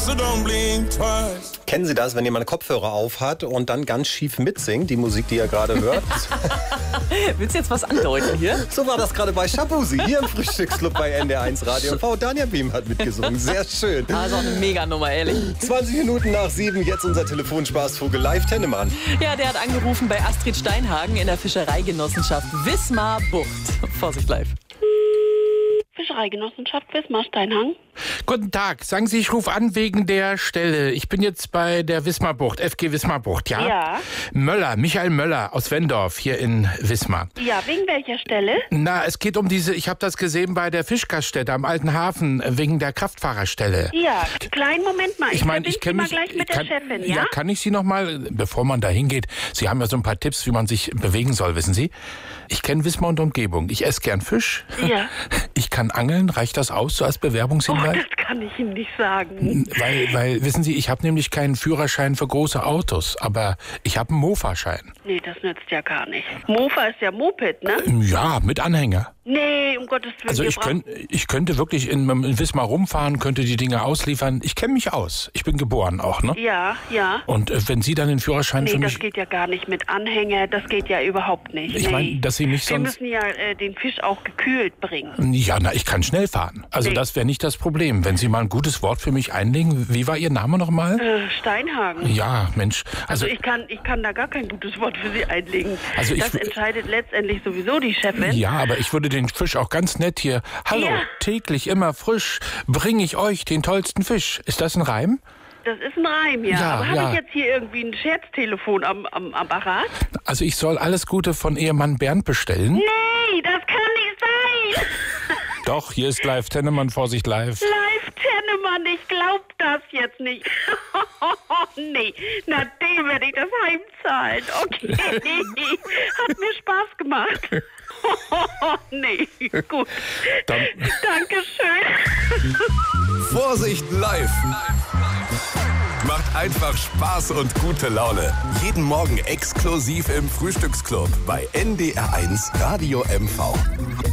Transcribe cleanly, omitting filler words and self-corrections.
so don't blink twice. Kennen Sie das, wenn jemand Kopfhörer auf hat und dann ganz schief mitsingt, die Musik, die er gerade hört? Willst du jetzt was andeuten hier? So war das gerade bei Shabuzi, hier im Frühstücksclub bei NDR1 Radio. Frau Danja Behm hat mitgesungen, sehr schön. Also auch eine Meganummer, ehrlich. 20 Minuten nach 7, jetzt unser Telefonspaßvogel Live Tennemann. Ja, der hat angerufen bei Astrid Steinhagen in der Fischereigenossenschaft Wismar Bucht. Vorsicht live. Fischereigenossenschaft Wismar-Steinhagen. Guten Tag. Sagen Sie, ich rufe an wegen der Stelle. Ich bin jetzt bei der Wismar-Bucht, FG Wismar-Bucht, ja? Ja. Möller, Michael Möller aus Wendorf hier in Wismar. Ja, wegen welcher Stelle? Na, es geht um diese, ich habe das gesehen bei der Fischgaststätte am Alten Hafen, wegen der Kraftfahrerstelle. Ja, kleinen Moment mal. Ich meine, ich kenne mich mal gleich mit der Chefin, ja? Ja, kann ich Sie noch mal, bevor man da hingeht, Sie haben ja so ein paar Tipps, wie man sich bewegen soll, wissen Sie? Ich kenne Wismar und Umgebung. Ich esse gern Fisch. Ja. Ich kann angeln. Reicht das aus, so als Bewerbungshinweis? Oh, das kann ich Ihnen nicht sagen. Weil, wissen Sie, ich habe nämlich keinen Führerschein für große Autos, aber ich habe einen Mofa-Schein. Nee, das nützt ja gar nicht. Mofa ist ja Moped, ne? Ja, mit Anhänger. Nee, um Gottes Willen. Also ich könnte wirklich in Wismar rumfahren, könnte die Dinge ausliefern. Ich kenne mich aus. Ich bin geboren auch, ne? Ja, ja. Und wenn Sie dann den Führerschein für Nee, mich... das geht ja gar nicht mit Anhänger. Das geht ja überhaupt nicht. Ich meine, dass Sie mich Wir sonst... müssen ja den Fisch auch gekühlt bringen. Ja, na, ich kann schnell fahren. Also Nee. das wäre nicht das Problem. Wenn Sie mal ein gutes Wort für mich einlegen. Wie war Ihr Name nochmal? Steinhagen. Ja, Mensch. Also ich kann da gar kein gutes Wort für Sie einlegen. Also das entscheidet letztendlich sowieso die Chefin. Ja, aber ich würde den Fisch auch ganz nett hier. Hallo, Ja. täglich immer frisch bringe ich euch den tollsten Fisch. Ist das ein Reim? Das ist ein Reim, ja. Ja, Aber habe ja. ich jetzt hier irgendwie ein Scherztelefon am Apparat? Also ich soll alles Gute von Ehemann Bernd bestellen? Nee, das kann nicht sein. Doch, hier ist Live Tennemann, Vorsicht live. Live Tennemann, ich glaub das jetzt nicht. Nee, na dem werde ich das heimzahlen. Okay, hat mir Spaß gemacht. Nee, gut. Dankeschön. Vorsicht live. Macht einfach Spaß und gute Laune. Jeden Morgen exklusiv im Frühstücksclub bei NDR1 Radio MV.